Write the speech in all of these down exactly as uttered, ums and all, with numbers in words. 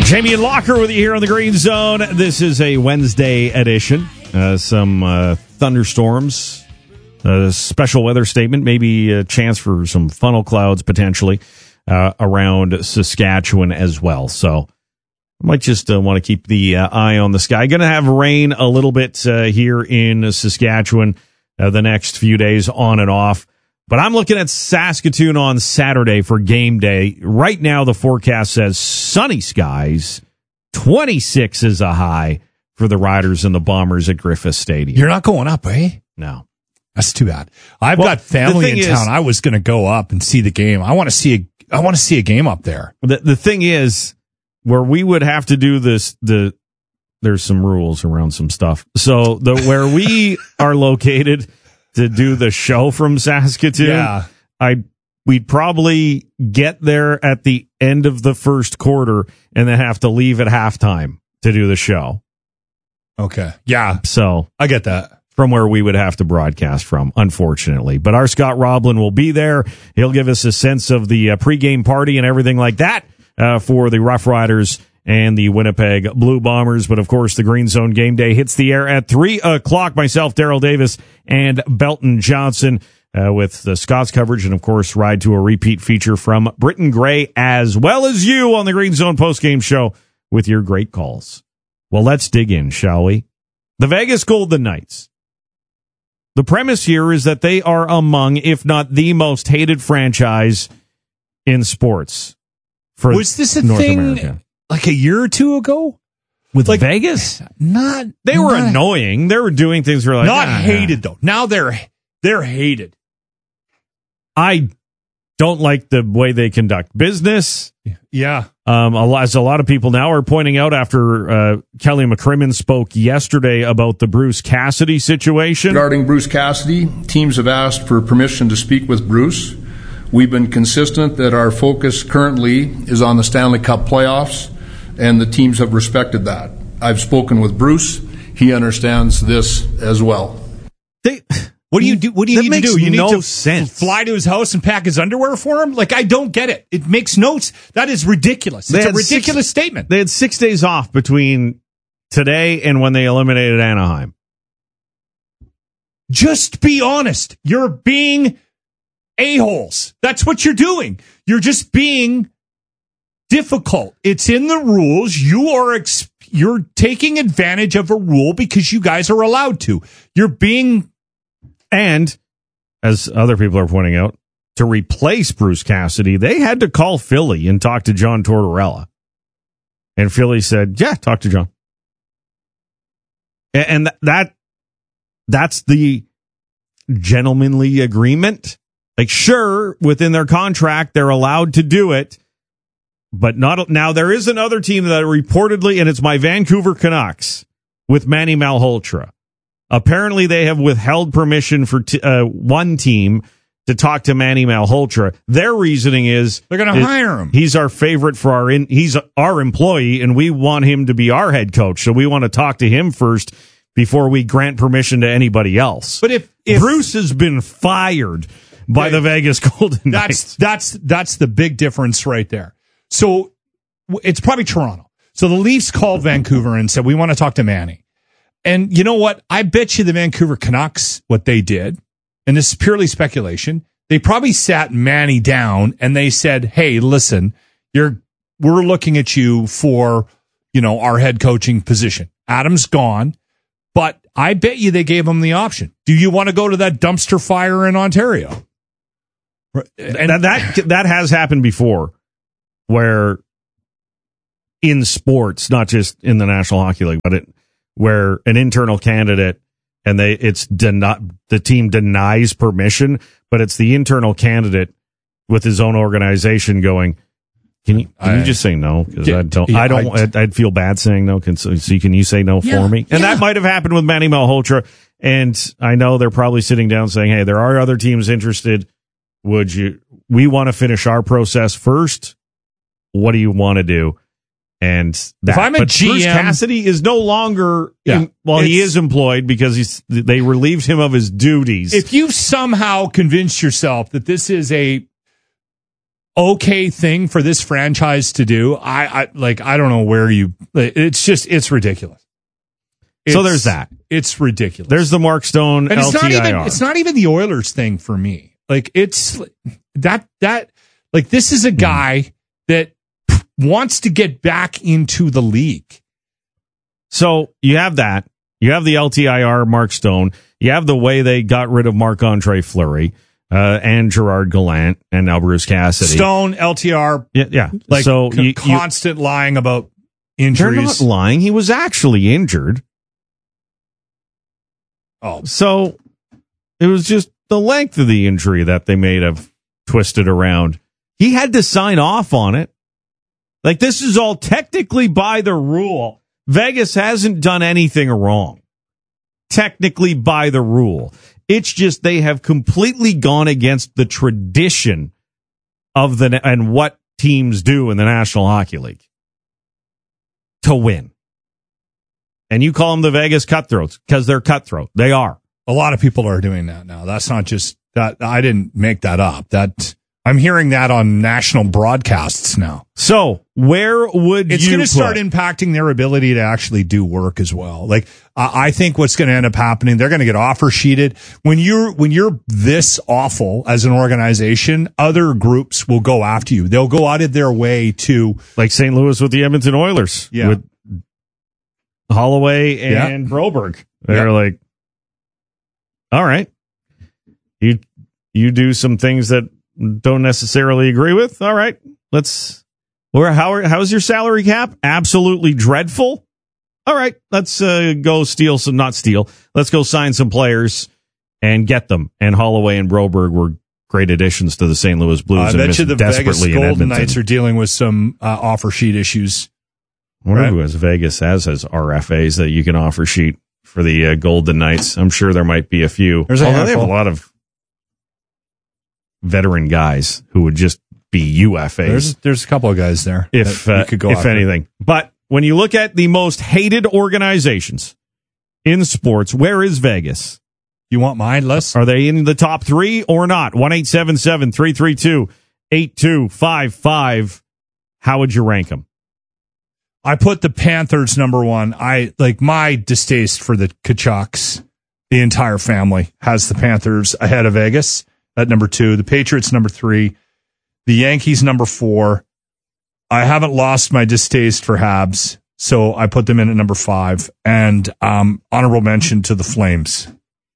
Jamie and Locker with you here on the Green Zone. This is a Wednesday edition. Uh, some uh, thunderstorms, a special weather statement, maybe a chance for some funnel clouds potentially uh, around Saskatchewan as well. So I might just uh, want to keep the uh, eye on the sky. Going to have rain a little bit uh, here in Saskatchewan uh, the next few days on and off. But I'm looking at Saskatoon on Saturday for game day. Right now, the forecast says sunny skies, twenty-six is a high for the Riders and the Bombers at Griffith Stadium. You're not going up, eh? No. That's too bad. I've Well, got family in the thing town. is- I was going to go up and see the game. I want to see a, I want to see a game up there. The, the thing is, where we would have to do this, the there's some rules around some stuff. So the where we are located to do the show from Saskatoon, Yeah. I we'd probably get there at the end of the first quarter and then have to leave at halftime to do the show. Okay. Yeah, So I get that. from where we would have to broadcast from, unfortunately. But our Scott Roblin will be there. He'll give us a sense of the uh, pregame party and everything like that uh, for the Rough Riders and the Winnipeg Blue Bombers. But, of course, the Green Zone game day hits the air at three o'clock. Myself, Daryl Davis, and Belton Johnson uh, with the Scots coverage and, of course, ride to a repeat feature from Britton Gray as well as you on the Green Zone postgame show with your great calls. Well, let's dig in, shall we? The Vegas Golden Knights. The premise here is that they are among, if not the most hated franchise in sports. For Was this a North thing America. like a year or two ago? With like- Vegas? Not. They were not, annoying. They were doing things where like Not "Ah, hated though. Now they're they're hated. I don't like the way they conduct business. Yeah. Um, a lot, as a lot of people now are pointing out after uh, Kelly McCrimmon spoke yesterday about the Bruce Cassidy situation. Regarding Bruce Cassidy, teams have asked for permission to speak with Bruce. We've been consistent that our focus currently is on the Stanley Cup playoffs, and the teams have respected that. I've spoken with Bruce. He understands this as well. They, What do you do? What do you That need to makes do? You no need to sense. fly to his house and pack his underwear for him? Like, I don't get it. It makes no s- That is ridiculous. They It's a had six- ridiculous statement. They had six days off between today and when they eliminated Anaheim. Just be honest. You're being a-holes. That's what you're doing. You're just being difficult. It's in the rules. You are ex- you're taking advantage of a rule because you guys are allowed to. You're being And, as other people are pointing out, to replace Bruce Cassidy, they had to call Philly and talk to John Tortorella. And Philly said, yeah, talk to John. A- And that that's the gentlemanly agreement. Like, sure, within their contract, they're allowed to do it. But not now. There is another team that reportedly, and it's my Vancouver Canucks with Manny Malhotra. Apparently, they have withheld permission for t- uh, one team to talk to Manny Malhotra. Their reasoning is They're gonna is hire him. He's our favorite for our in. He's our employee, and we want him to be our head coach. So we want to talk to him first before we grant permission to anybody else. But if, if Bruce has been fired by Yeah, the Vegas Golden Knights. That's that's that's the big difference right there. So w- it's probably Toronto. So the Leafs called Vancouver and said, we want to talk to Manny. And you know what? I bet you the Vancouver Canucks, what they did, and this is purely speculation, they probably sat Manny down and they said, hey, listen, you're we're looking at you for, you know, our head coaching position. Adam's gone, but I bet you they gave him the option. Do you want to go to that dumpster fire in Ontario? And that, that that has happened before, where in sports, not just in the National Hockey League, but it where an internal candidate and they it's deni- the team denies permission, but it's the internal candidate with his own organization going, Can you can I- you just say no? Because Yeah, I don't yeah, I don't I- I'd, I'd feel bad saying no. Can so, so can you say no Yeah, for me? And yeah. that might have happened with Manny Malhotra. And I know they're probably sitting down saying, "Hey, there are other teams interested. Would you? We want to finish our process first. What do you want to do?" And that, If I'm a but G M Bruce Cassidy is no longer. Yeah, in, well, he it's- is employed because he's they relieved him of his duties. If you somehow convince yourself that this is a okay thing for this franchise to do. I, I like, I don't know where you, it's just, it's ridiculous. It's, so there's that. It's ridiculous. There's the Mark Stone and it's L T I R. Not even, it's not even the Oilers thing for me. Like it's that, that, like this is a guy that wants to get back into the league. So you have that. You have the L T I R, Mark Stone. You have the way they got rid of Marc-Andre Fleury. Uh, and Gerard Gallant and now Bruce Cassidy. Stone, L T R. Yeah, yeah. Like so c- you, constant you, lying about injuries. They're not lying. He was actually injured. Oh. So it was just the length of the injury that they may have twisted around. He had to sign off on it. Like, this is all technically by the rule. Vegas hasn't done anything wrong. Technically by the rule. It's just they have completely gone against the tradition of the and what teams do in the National Hockey League to win. And you call them the Vegas Cutthroats because they're cutthroat. They are. A lot of people are doing that now. That's not just that. I didn't make that up. That I'm hearing that on national broadcasts now. So where would it's you going to start put? impacting their ability to actually do work as well? Like uh, I think what's going to end up happening, they're going to get offer sheeted. When you're when you're this awful as an organization, other groups will go after you. They'll go out of their way to, like Saint Louis with the Edmonton Oilers, yeah. with Holloway and yeah. Broberg. They're yeah. like, all right, you you do some things that don't necessarily agree with. All right, let's. Where how how's your salary cap? Absolutely dreadful. All right, let's uh, go steal some, not steal. Let's go sign some players and get them. And Holloway and Broberg were great additions to the Saint Louis Blues. I and bet you the Vegas Golden Golden Knights are dealing with some uh, offer sheet issues. I wonder right? who has Vegas as has R F As that you can offer sheet for the uh, Golden Knights. I'm sure there might be a few. There's a Although they have a lot of veteran guys who would just be U F As. There's, there's a couple of guys there. If, uh, could go if anything. But when you look at the most hated organizations in sports, where is Vegas? You want mine, Les? Are they in the top three or not? one eight seven seven, three three two, eight two five five. How would you rank them? I put the Panthers number one. I like my distaste for the Kachucks. The entire family has the Panthers ahead of Vegas at number two. The Patriots number three. The Yankees number four. I haven't lost my distaste for Habs, so I put them in at number five. And um, honorable mention to the Flames.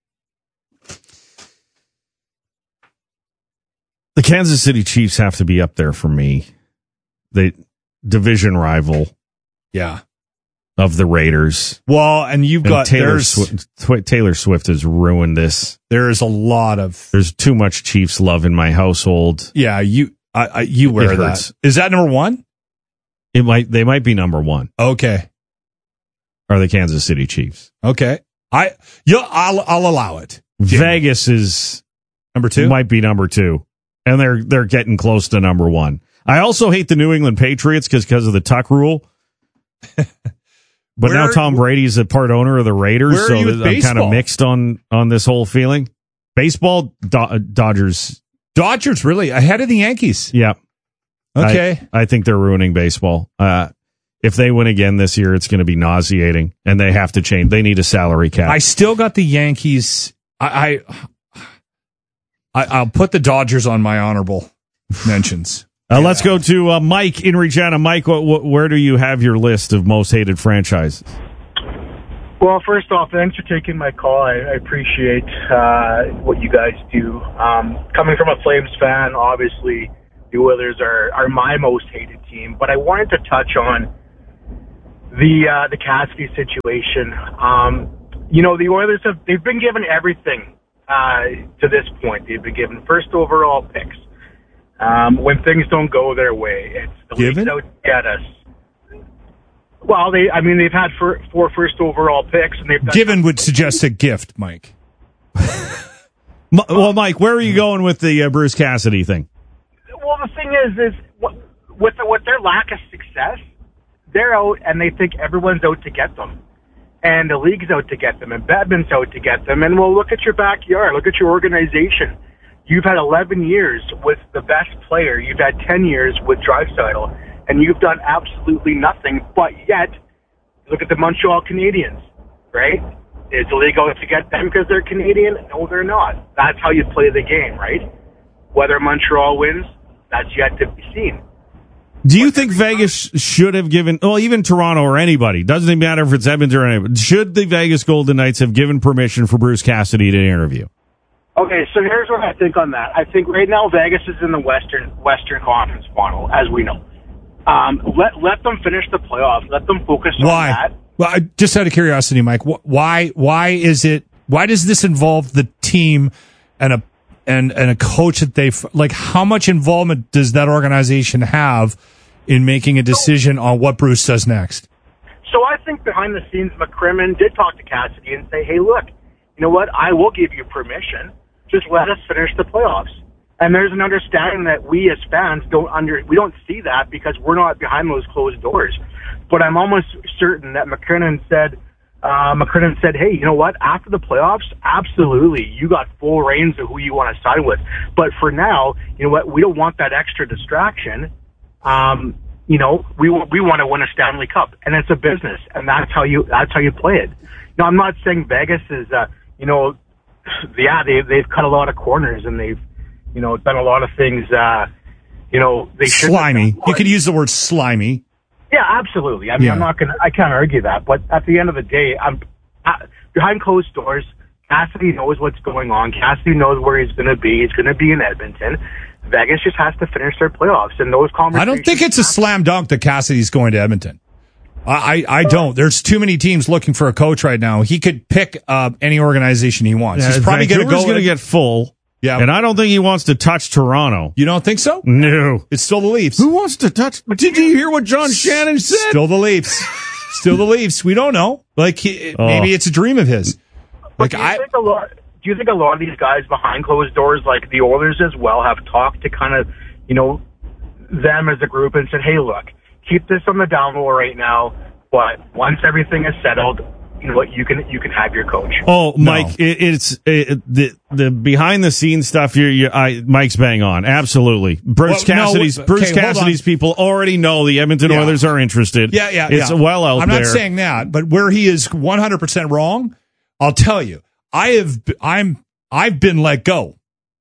The Kansas City Chiefs have to be up there for me. The division rival. Yeah. Of the Raiders. Well, and you've and got Taylor Swift, Taylor Swift has ruined this. There is a lot of there's too much Chiefs love in my household. Yeah, you I, I you wear that. Is that number one? It might they might be number one. Okay. Are the Kansas City Chiefs? Okay. I you I'll I'll allow it. Vegas is number two. Might be number two. And they're they're getting close to number one. I also hate the New England Patriots because because of the tuck rule. But where, now Tom Brady's a part owner of the Raiders, so I'm kind of mixed on, on this whole feeling. Baseball, Do- Dodgers. Dodgers, really? Ahead of the Yankees? Yeah. Okay. I, I think they're ruining baseball. Uh, if they win again this year, it's going to be nauseating, and they have to change. They need a salary cap. I still got the Yankees. I, I, I I'll put the Dodgers on my honorable mentions. Uh, yeah. Let's go to uh, Mike in Regina. Mike, wh- wh- where do you have your list of most hated franchises? Well, first off, thanks for taking my call. I, I appreciate uh, what you guys do. Um, coming from a Flames fan, obviously the Oilers are, are my most hated team. But I wanted to touch on the uh, the Cassidy situation. Um, you know, the Oilers have they've been given everything uh, to this point. They've been given first overall picks. Um, when things don't go their way, it's the league's out to get us. Well, they, I mean, they've had four, four first overall picks, and they've done given would suggest a gift, Mike. Well, Mike, where are you going with the uh, Bruce Cassidy thing? Well, the thing is, is what, with the, with their lack of success, they're out, and they think everyone's out to get them, and the league's out to get them, and Bedman's out to get them. And well, look at your backyard, look at your organization. You've had eleven years with the best player. You've had ten years with Draisaitl, and you've done absolutely nothing. But yet, look at the Montreal Canadiens, right? Is the league out to get them because they're Canadian? No, they're not. That's how you play the game, right? Whether Montreal wins, that's yet to be seen. Do you think Vegas should have given, well, even Toronto or anybody, doesn't even matter if it's Edmonton or anybody, should the Vegas Golden Knights have given permission for Bruce Cassidy to interview? Okay, so here's what I think on that. I think right now Vegas is in the Western Western Conference final, as we know. Um, let let them finish the playoffs. Let them focus on why? that. Well, I, just out of curiosity, Mike, wh- why why is it? Why does this involve the team and a and and a coach that they like? How much involvement does that organization have in making a decision on what Bruce does next? So I think behind the scenes, McCrimmon did talk to Cassidy and say, "Hey, look, you know what? I will give you permission. Just let us finish the playoffs." And there's an understanding that we as fans don't under we don't see that because we're not behind those closed doors. But I'm almost certain that McKinnon said, uh, McKinnon said, "Hey, you know what? After the playoffs, absolutely, you got full reins of who you want to sign with. But for now, you know what? We don't want that extra distraction. Um, you know, we we want to win a Stanley Cup, and it's a business, and that's how you that's how you play it. Now, I'm not saying Vegas is, uh, you know, yeah, they they've cut a lot of corners and they've, you know, done a lot of things. Uh, you know, they slimy. You could use the word slimy. Yeah, absolutely. I mean, Yeah. I'm not gonna. I can't argue that. But at the end of the day, I'm uh, behind closed doors. Cassidy knows what's going on. Cassidy knows where he's going to be. He's going to be in Edmonton. Vegas just has to finish their playoffs, and those conversations. I don't think it's a slam dunk that Cassidy's going to Edmonton. I, I, I don't. There's too many teams looking for a coach right now. He could pick uh, any organization he wants. Yeah, He's probably going to go. Vancouver's going to get full. Yeah. And I don't think he wants to touch Toronto. You don't think so? No. It's still the Leafs. Who wants to touch? Did you hear what John Shannon said? Still the Leafs. Still the Leafs. We don't know. Like he, Oh. maybe it's a dream of his. Like do you I. think a lot? Do you think a lot of these guys behind closed doors, like the Oilers as well, have talked to kind of, you know, them as a group and said, "Hey, look, keep this on the down low right now, but once everything is settled, you know what, you can you can have your coach." Oh, Mike, it, it's it, the the behind the scenes stuff. You're, you I, Mike's bang on. Absolutely, Bruce Well, no, Cassidy's okay, Bruce hold Cassidy's on. people already know the Edmonton Yeah. Oilers are interested. Yeah, yeah, it's yeah. well out I'm there. not saying that, but where he is one hundred percent wrong, I'll tell you. I have I'm I've been let go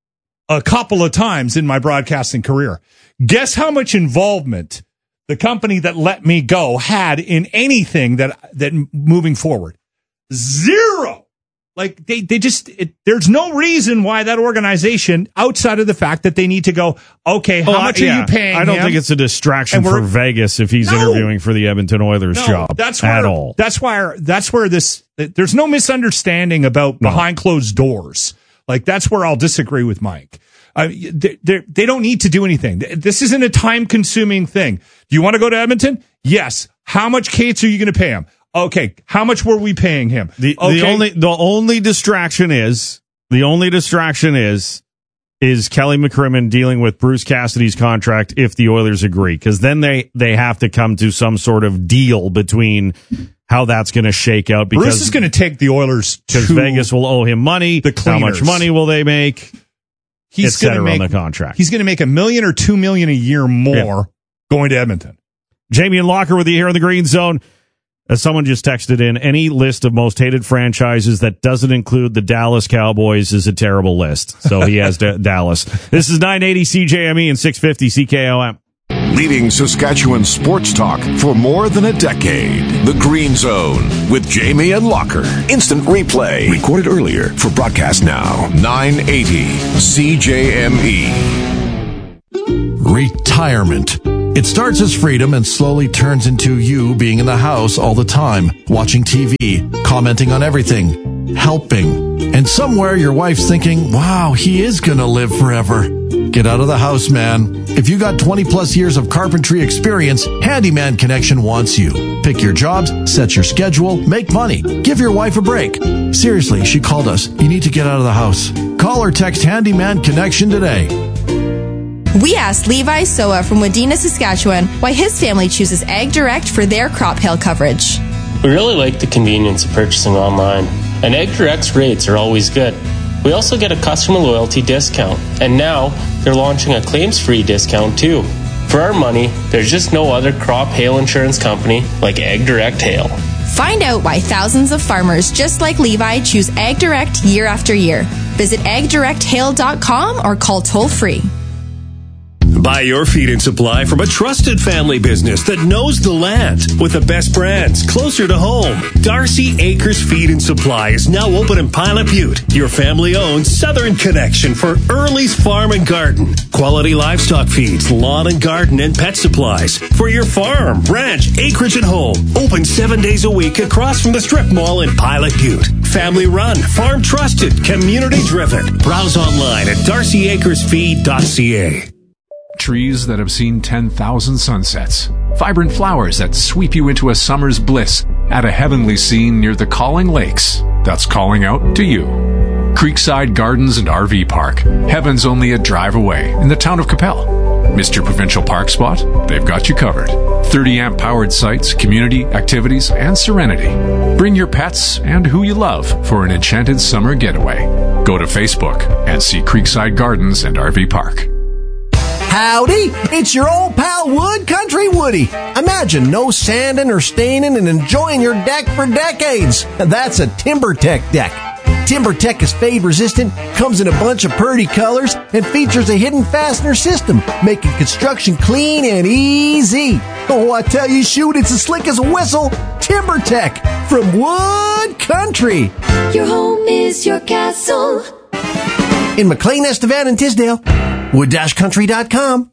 a couple of times in my broadcasting career. Guess how much involvement the company that let me go had in anything that that moving forward? Zero. Like they they just it, there's no reason why that organization, outside of the fact that they need to go, okay, how Oh, I- much yeah. are you paying? I don't him? think it's a distraction And for we're- Vegas if he's No. interviewing for the Edmonton Oilers No, job. that's where, at all. That's why. That's where this. There's no misunderstanding about No. behind closed doors. Like that's where I'll disagree with Mike. Uh, they, they they don't need to do anything. This isn't a time consuming thing. Do you want to go to Edmonton? Yes. How much Cates are you going to pay him? Okay. How much were we paying him? The, okay. the only the only distraction is the only distraction is is Kelly McCrimmon dealing with Bruce Cassidy's contract if the Oilers agree, because then they they have to come to some sort of deal between how that's going to shake out. Because Bruce is going to take the Oilers because to Vegas will owe him money. the How much cleaners. money will they make? He's et cetera going to on make the contract. He's going to make a million or two million a year more Yeah. going to Edmonton. Jamie and Locker with you here in the Green Zone. As someone just texted in, any list of most hated franchises that doesn't include the Dallas Cowboys is a terrible list. So he has D- Dallas. This is nine eighty C J M E and six fifty C K O M. Leading Saskatchewan sports talk for more than a decade. The Green Zone with Jamie and Locker. Instant replay. Recorded earlier for broadcast now. nine eighty C J M E. Retirement. It starts as freedom and slowly turns into you being in the house all the time, watching T V, commenting on everything, helping. And somewhere your wife's thinking, wow, he is going to live forever. Get out of the house, man. If you got twenty plus years of carpentry experience, Handyman Connection wants you. Pick your jobs, set your schedule, make money. Give your wife a break. Seriously, she called us. You need to get out of the house. Call or text Handyman Connection today. We asked Levi Soa from Wadena, Saskatchewan, why his family chooses Ag Direct for their crop hail coverage. We really like the convenience of purchasing online, and Ag Direct's rates are always good. We also get a customer loyalty discount, and now they're launching a claims-free discount too. For our money, there's just no other crop hail insurance company like AgDirect Hail. Find out why thousands of farmers just like Levi choose AgDirect year after year. Visit ag direct hail dot com or call toll-free. Buy your feed and supply from a trusted family business that knows the land with the best brands closer to home. Darcy Acres Feed and Supply is now open in Pilot Butte, your family-owned southern connection for Early's Farm and Garden. Quality livestock feeds, lawn and garden, and pet supplies for your farm, ranch, acreage, and home. Open seven days a week across from the Strip Mall in Pilot Butte. Family run, farm trusted, community driven. Browse online at darcy acres feed dot c a. Trees that have seen ten thousand sunsets. Vibrant flowers that sweep you into a summer's bliss at a heavenly scene near the Calling Lakes. That's calling out to you. Creekside Gardens and R V Park. Heaven's only a drive away in the town of Capel. Mister Provincial Park Spot? They've got you covered. thirty amp powered sites, community, activities, and serenity. Bring your pets and who you love for an enchanted summer getaway. Go to Facebook and see Creekside Gardens and R V Park. Howdy, it's your old pal Wood Country Woody. Imagine no sanding or staining and enjoying your deck for decades. That's a TimberTech deck. TimberTech is fade resistant, comes in a bunch of pretty colors, and features a hidden fastener system, making construction clean and easy. Oh, I tell you, shoot, it's as slick as a whistle. TimberTech from Wood Country. Your home is your castle. In McLean, Estevan, and Tisdale. wood dash country dot com.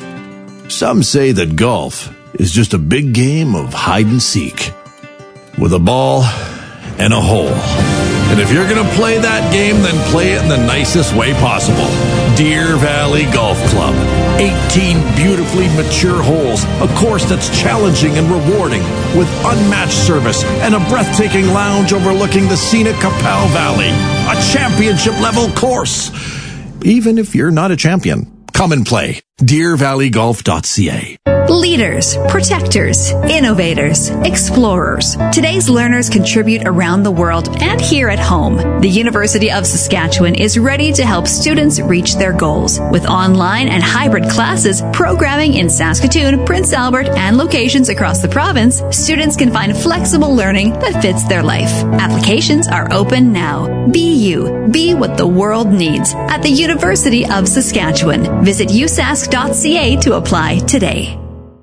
Some say that golf is just a big game of hide and seek with a ball and a hole. And if you're going to play that game, then play it in the nicest way possible. Deer Valley Golf Club. eighteen beautifully mature holes, a course that's challenging and rewarding with unmatched service and a breathtaking lounge overlooking the scenic Capel Valley. A championship-level course. Even if you're not a champion, come and play. deer valley golf dot c a. Leaders, protectors, innovators, explorers. Today's learners contribute around the world and here at home. The University of Saskatchewan is ready to help students reach their goals. With online and hybrid classes, programming in Saskatoon, Prince Albert, and locations across the province, students can find flexible learning that fits their life. Applications are open now. Be you. Be what the world needs at the University of Saskatchewan. Visit u sask dot c a to apply today.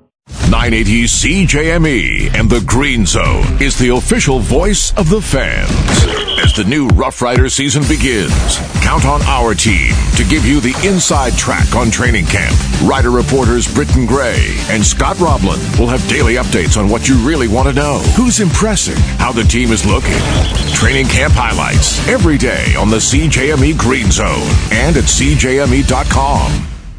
nine eighty C J M E and the Green Zone is the official voice of the fans. As the new Rough Rider season begins, count on our team to give you the inside track on training camp. Rider reporters Britton Gray and Scott Roblin will have daily updates on what you really want to know. Who's impressing, how the team is looking. Training camp highlights every day on the C J M E Green Zone and at c j m e dot com.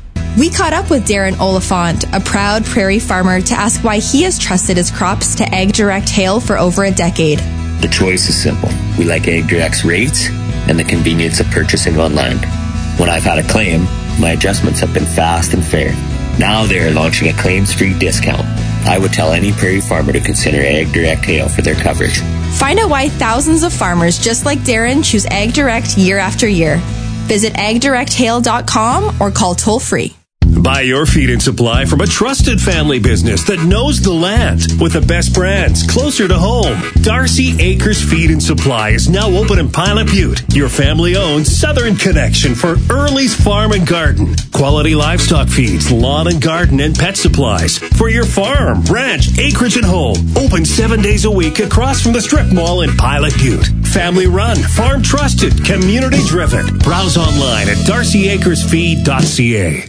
We caught up with Darren Oliphant, a proud prairie farmer, to ask why he has trusted his crops to AgDirect Hail for over a decade. The choice is simple. We like AgDirect's rates and the convenience of purchasing online. When I've had a claim, my adjustments have been fast and fair. Now they're launching a claims-free discount. I would tell any prairie farmer to consider AgDirect Hail for their coverage. Find out why thousands of farmers just like Darren choose AgDirect year after year. Visit ag direct hail dot com or call toll-free. Buy your feed and supply from a trusted family business that knows the land with the best brands closer to home. Darcy Acres Feed and Supply is now open in Pilot Butte, your family-owned southern connection for Early's Farm and Garden. Quality livestock feeds, lawn and garden, and pet supplies for your farm, ranch, acreage, and home. Open seven days a week across from the Strip Mall in Pilot Butte. Family run, farm trusted, community driven. Browse online at darcy acres feed dot c a.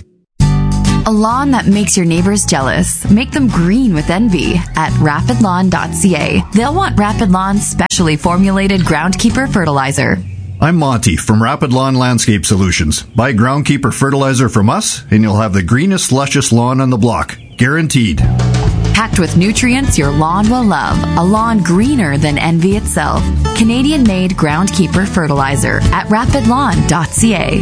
A lawn that makes your neighbors jealous. Make them green with envy at rapid lawn dot c a. They'll want Rapid Lawn's specially formulated Groundkeeper fertilizer. I'm Monty from Rapid Lawn Landscape Solutions. Buy Groundkeeper fertilizer from us, and you'll have the greenest, luscious lawn on the block. Guaranteed. Packed with nutrients your lawn will love. A lawn greener than envy itself. Canadian-made Groundkeeper fertilizer at rapid lawn dot c a.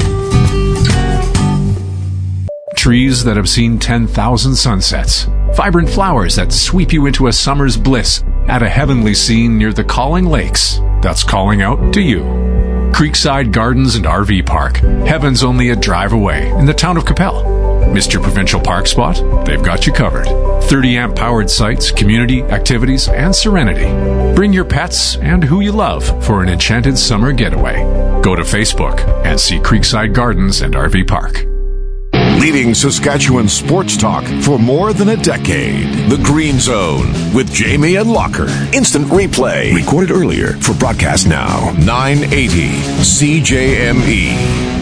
Trees that have seen ten thousand sunsets. Vibrant flowers that sweep you into a summer's bliss at a heavenly scene near the Calling Lakes. That's calling out to you. Creekside Gardens and R V Park. Heaven's only a drive away in the town of Capel. Missed your provincial park spot? They've got you covered. thirty amp powered sites, community, activities, and serenity. Bring your pets and who you love for an enchanted summer getaway. Go to Facebook and see Creekside Gardens and R V Park. Leading Saskatchewan sports talk for more than a decade. The Green Zone with Jamie and Locker. Instant replay. Recorded earlier for broadcast now. nine eighty C J M E.